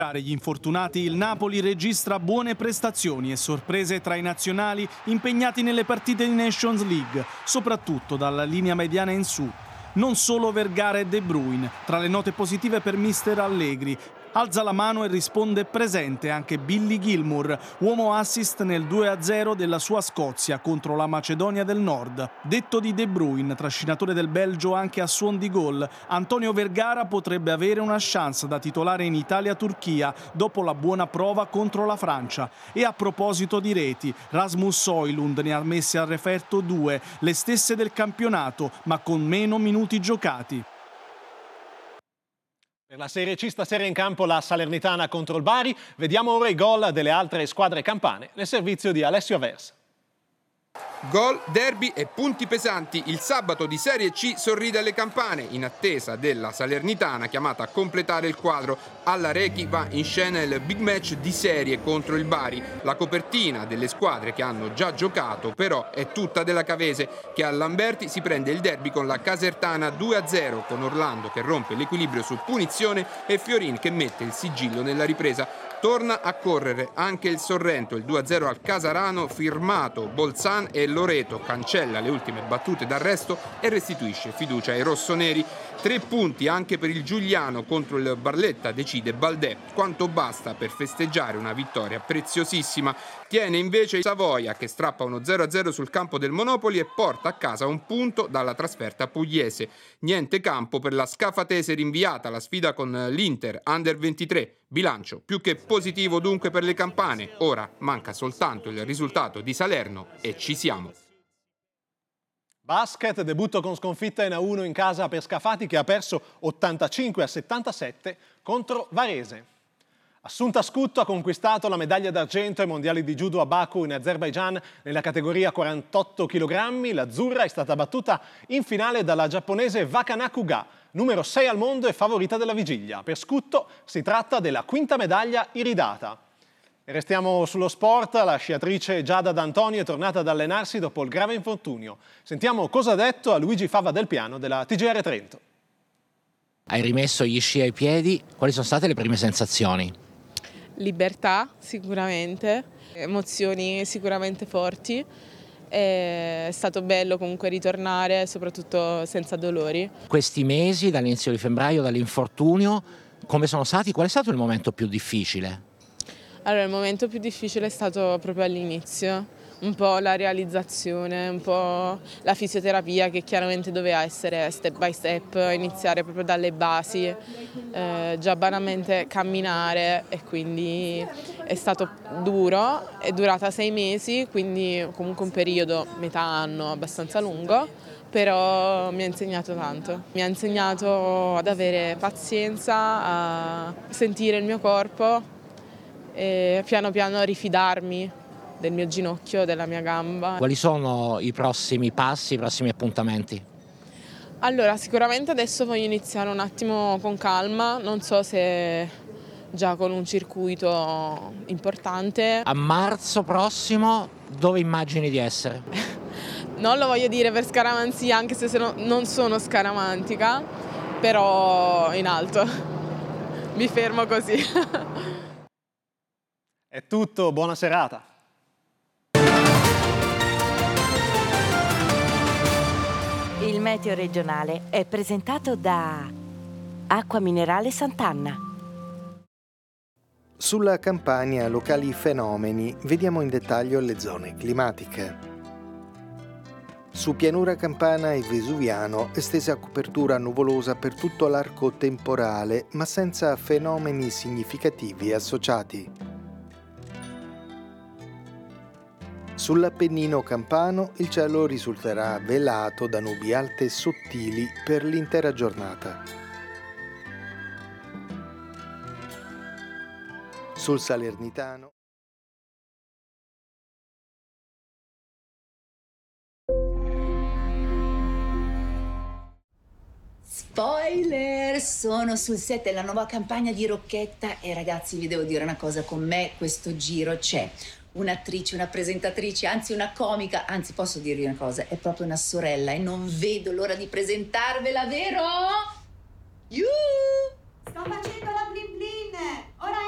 Gli infortunati, il Napoli registra buone prestazioni e sorprese tra i nazionali impegnati nelle partite di Nations League, soprattutto dalla linea mediana in su. Non solo Vergara e De Bruyne, tra le note positive per mister Allegri. Alza la mano e risponde presente anche Billy Gilmour, uomo assist nel 2-0 della sua Scozia contro la Macedonia del Nord. Detto di De Bruyne, trascinatore del Belgio anche a suon di gol, Antonio Vergara potrebbe avere una chance da titolare in Italia-Turchia dopo la buona prova contro la Francia. E a proposito di reti, Rasmus Højlund ne ha messe al referto 2, le stesse del campionato, ma con meno minuti giocati. Per la Serie C stasera in campo la Salernitana contro il Bari. Vediamo ora i gol delle altre squadre campane nel servizio di Alessio Aversa. Gol, derby e punti pesanti. Il sabato di Serie C sorride alle campane in attesa della Salernitana chiamata a completare il quadro. Alla Rechi va in scena il big match di serie contro il Bari. La copertina delle squadre che hanno già giocato però è tutta della Cavese, che a Lamberti si prende il derby con la Casertana 2-0, con Orlando che rompe l'equilibrio su punizione e Fiorin che mette il sigillo nella ripresa. Torna a correre anche il Sorrento, il 2-0 al Casarano, firmato Bolzan e Loreto cancella le ultime battute d'arresto e restituisce fiducia ai rossoneri. 3 punti anche per il Giuliano contro il Barletta, decide Baldè, quanto basta per festeggiare una vittoria preziosissima. Tiene invece il Savoia che strappa uno 0-0 sul campo del Monopoli e porta a casa un punto dalla trasferta pugliese. Niente campo per la scafatese rinviata alla sfida con l'Inter Under 23. Bilancio più che positivo dunque per le campane. Ora manca soltanto il risultato di Salerno e ci siamo. Basket, debutto con sconfitta in A1 in casa per Scafati che ha perso 85-77 contro Varese. Assunta Scutto ha conquistato la medaglia d'argento ai mondiali di judo a Baku in Azerbaijan nella categoria 48 kg. L'azzurra è stata battuta in finale dalla giapponese Wakana Kuga, numero 6 al mondo e favorita della vigilia. Per Scutto si tratta della quinta medaglia iridata. E restiamo sullo sport. La sciatrice Giada D'Antonio è tornata ad allenarsi dopo il grave infortunio. Sentiamo cosa ha detto a Luigi Fava del Piano della TGR Trento. Hai rimesso gli sci ai piedi, quali sono state le prime sensazioni? Libertà sicuramente, emozioni sicuramente forti. È stato bello comunque ritornare, soprattutto senza dolori. Questi mesi, dall'inizio di febbraio, dall'infortunio, come sono stati? Qual è stato il momento più difficile? Allora, il momento più difficile è stato proprio all'inizio, un po' la realizzazione, un po' la fisioterapia che chiaramente doveva essere step by step, iniziare proprio dalle basi, già banalmente camminare, e quindi è stato duro, è durata 6 mesi, quindi comunque un periodo, metà anno, abbastanza lungo, però mi ha insegnato tanto. Mi ha insegnato ad avere pazienza, a sentire il mio corpo e piano piano rifidarmi del mio ginocchio, della mia gamba. Quali sono i prossimi passi, i prossimi appuntamenti? Allora, sicuramente adesso voglio iniziare un attimo con calma, non so se già con un circuito importante. A marzo prossimo dove immagini di essere? Non lo voglio dire per scaramanzia, anche se non sono scaramantica, però in alto. Mi fermo così. È tutto, buona serata. Il meteo regionale è presentato da Acqua Minerale Sant'Anna. Sulla Campania, locali fenomeni, vediamo in dettaglio le zone climatiche. Su pianura campana e vesuviano, estesa copertura nuvolosa per tutto l'arco temporale, ma senza fenomeni significativi associati. Sull'Appennino campano il cielo risulterà velato da nubi alte e sottili per l'intera giornata. Sul Salernitano spoiler, sono sul set della nuova campagna di Rocchetta e ragazzi vi devo dire una cosa, con me questo giro c'è un'attrice, una presentatrice, anzi una comica, anzi posso dirvi una cosa, è proprio una sorella e non vedo l'ora di presentarvela, vero?